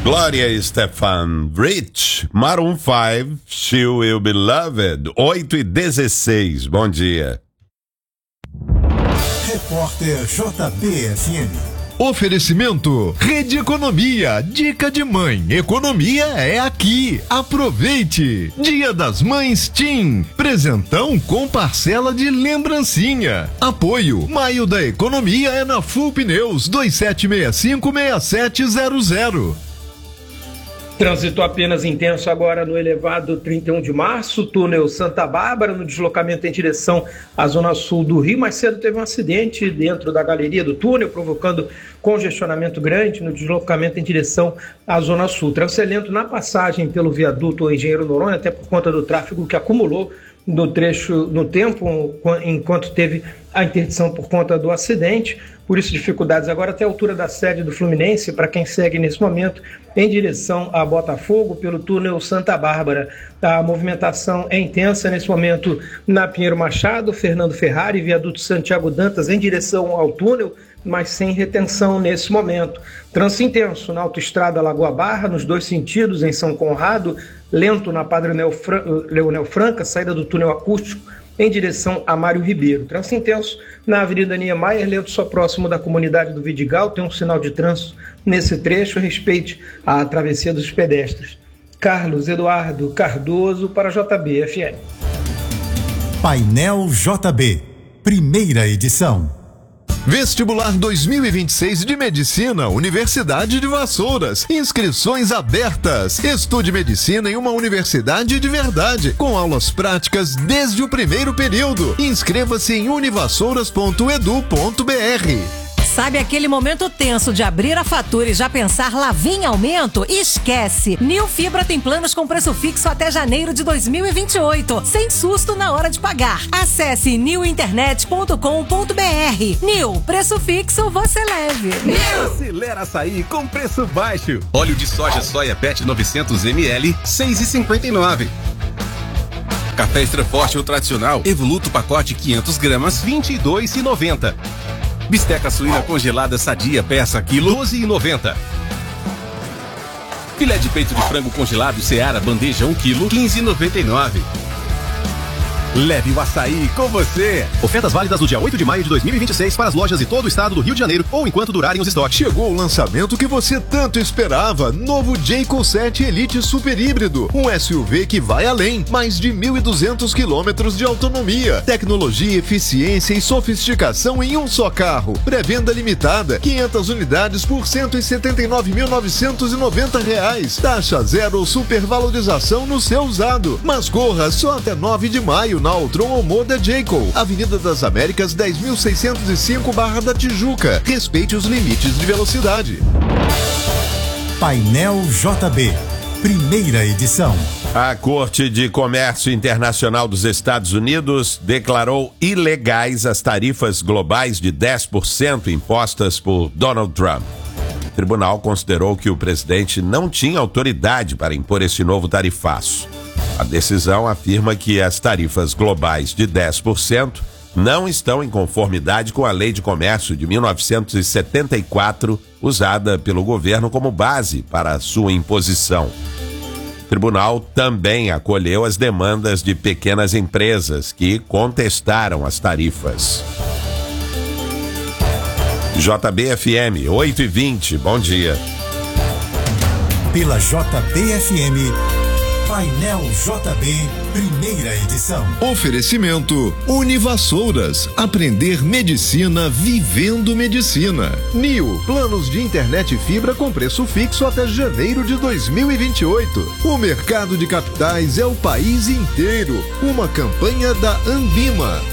Gloria Estefan, Rich, Maroon 5, She Will Be Loved, 8h16, bom dia. Repórter JBFM. Oferecimento, Rede Economia, dica de mãe, economia é aqui, aproveite. Dia das Mães TIM, presentão com parcela de lembrancinha. Apoio, Maio da Economia é na Full Pneus, 2765-6700. Trânsito apenas intenso agora no elevado 31 de março, túnel Santa Bárbara, no deslocamento em direção à zona sul do Rio. Mais cedo teve um acidente dentro da galeria do túnel, provocando congestionamento grande no deslocamento em direção à zona sul. Trânsito lento na passagem pelo viaduto Engenheiro Noronha, até por conta do tráfego que acumulou no trecho, no tempo, enquanto teve a interdição por conta do acidente. Por isso, dificuldades agora até a altura da sede do Fluminense, para quem segue nesse momento em direção a Botafogo, pelo túnel Santa Bárbara. A movimentação é intensa nesse momento na Pinheiro Machado, Fernando Ferrari, viaduto Santiago Dantas em direção ao túnel, mas sem retenção nesse momento. Trânsito intenso na autoestrada Lagoa Barra, nos dois sentidos, em São Conrado, lento na Padre Leonel Franca, saída do túnel acústico, em direção a Mário Ribeiro. Trânsito intenso na Avenida Niemeyer, lento só próximo da comunidade do Vidigal, tem um sinal de trânsito nesse trecho, respeite a travessia dos pedestres. Carlos Eduardo Cardoso para JBFM. Painel JB, primeira edição. Vestibular 2026 de Medicina, Universidade de Vassouras. Inscrições abertas. Estude medicina em uma universidade de verdade, com aulas práticas desde o primeiro período. Inscreva-se em univassouras.edu.br. Sabe aquele momento tenso de abrir a fatura e já pensar lá vem aumento? Esquece! Nil Fibra tem planos com preço fixo até janeiro de 2028, sem susto na hora de pagar. Acesse nilinternet.com.br. Nil, preço fixo você leve. Nil! Acelera açaí com preço baixo. Óleo de soja Soia Pet 900 ml, 6,59. Café Extra Forte ou tradicional Evoluto pacote 500 gramas, 22,90. Bisteca suína congelada Sadia peça quilo, 12,90. Filé de peito de frango congelado Seara bandeja 1 quilo, 15,99. Leve o açaí com você. Ofertas válidas do dia 8 de maio de 2026 para as lojas de todo o estado do Rio de Janeiro ou enquanto durarem os estoques. Chegou o lançamento que você tanto esperava. Novo Jayco 7 Elite Super Híbrido. Um SUV que vai além. Mais de 1.200 quilômetros de autonomia. Tecnologia, eficiência e sofisticação em um só carro. Pré-venda limitada. 500 unidades por R$ 179.990. Taxa zero ou supervalorização no seu usado. Mas corra só até 9 de maio. Na Altron ou Moda Jayco, Avenida das Américas 10.605 Barra da Tijuca. Respeite os limites de velocidade. Painel JB, primeira edição. A Corte de Comércio Internacional dos Estados Unidos declarou ilegais as tarifas globais de 10% impostas por Donald Trump. O tribunal considerou que o presidente não tinha autoridade para impor esse novo tarifaço. A decisão afirma que as tarifas globais de 10% não estão em conformidade com a Lei de Comércio de 1974, usada pelo governo como base para a sua imposição. O tribunal também acolheu as demandas de pequenas empresas que contestaram as tarifas. JBFM 8h20, bom dia. Pela JBFM, Painel JB, primeira edição. Oferecimento Univassouras. Aprender medicina vivendo medicina. Nil, planos de internet e fibra com preço fixo até janeiro de 2028. O mercado de capitais é o país inteiro. Uma campanha da Ambima.